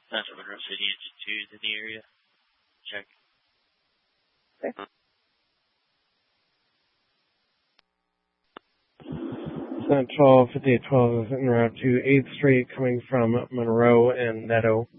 That's from Monroe City. Engine 2 is in the area. Check. Okay. Central 5812 is en route to 8th Street coming from Monroe and Netto.